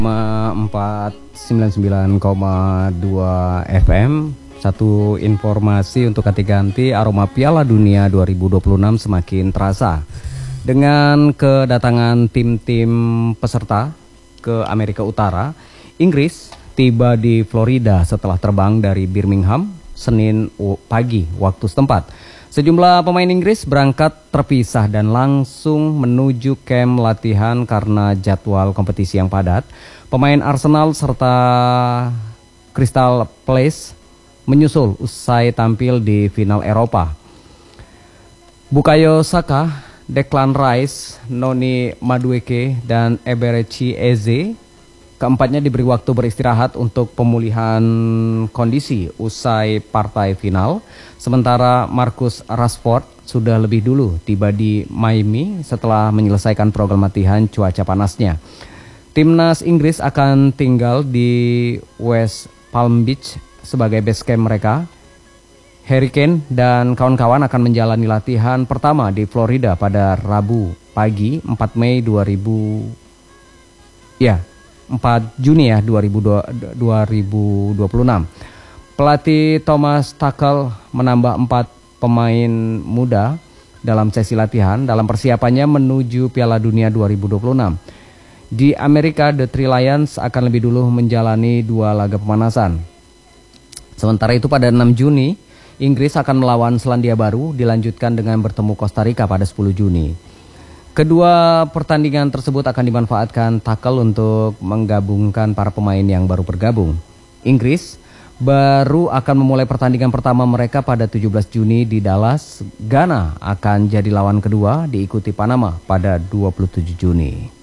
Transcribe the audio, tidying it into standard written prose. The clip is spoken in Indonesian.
499,2 FM. Satu informasi untuk ganti-ganti, aroma Piala Dunia 2026 semakin terasa dengan kedatangan tim-tim peserta ke Amerika Utara. Inggris tiba di Florida setelah terbang dari Birmingham Senin pagi waktu setempat. Sejumlah pemain Inggris berangkat terpisah dan langsung menuju kamp latihan karena jadwal kompetisi yang padat. Pemain Arsenal serta Crystal Palace menyusul usai tampil di final Eropa. Bukayo Saka, Declan Rice, Noni Madueke, dan Eberechi Eze keempatnya diberi waktu beristirahat untuk pemulihan kondisi usai partai final. Sementara Marcus Rashford sudah lebih dulu tiba di Miami setelah menyelesaikan program latihan cuaca panasnya. Timnas Inggris akan tinggal di West Palm Beach sebagai base camp mereka. Harry Kane dan kawan-kawan akan menjalani latihan pertama di Florida pada Rabu pagi 4 Juni 2026. Pelatih Thomas Tuchel menambah 4 pemain muda dalam sesi latihan dalam persiapannya menuju Piala Dunia 2026. Di Amerika, The Three Lions akan lebih dulu menjalani 2 laga pemanasan. Sementara itu pada 6 Juni, Inggris akan melawan Selandia Baru, dilanjutkan dengan bertemu Costa Rica pada 10 Juni. Kedua pertandingan tersebut akan dimanfaatkan Tuchel untuk menggabungkan para pemain yang baru bergabung. Inggris baru akan memulai pertandingan pertama mereka pada 17 Juni di Dallas. Ghana akan jadi lawan kedua, diikuti Panama pada 27 Juni.